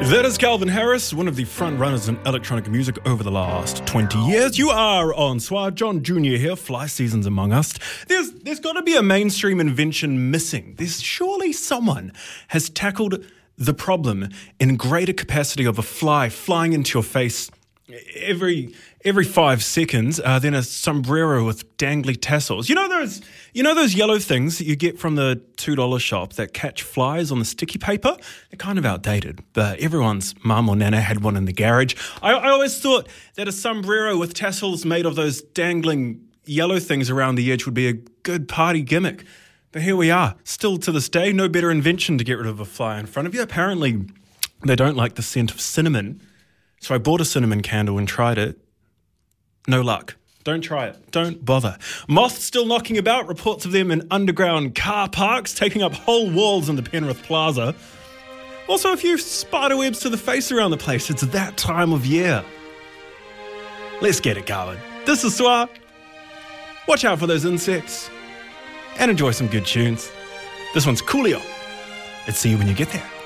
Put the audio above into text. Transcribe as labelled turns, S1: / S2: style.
S1: That is Calvin Harris, one of the front runners in electronic music over the last 20 years. You are on SWA. John Jr. here, fly season's among us. There's got to be a mainstream invention missing. There's surely someone has tackled the problem in greater capacity of a fly flying into your face every 5 seconds than a sombrero with dangly tassels. You know those yellow things that you get from the $2 shop that catch flies on the sticky paper? They're kind of outdated, but everyone's mum or nana had one in the garage. I always thought that a sombrero with tassels made of those dangling yellow things around the edge would be a good party gimmick. But here we are, still to this day, no better invention to get rid of a fly in front of you. Apparently, they don't like the scent of cinnamon. So I bought a cinnamon candle and tried it. No luck. Don't try it. Don't bother. Moths still knocking about. Reports of them in underground car parks, taking up whole walls in the Penrith Plaza. Also a few spider webs to the face around the place. It's that time of year. Let's get it going. This is SWA. Watch out for those insects. And enjoy some good tunes. This one's Coolio. Let's see you when you get there.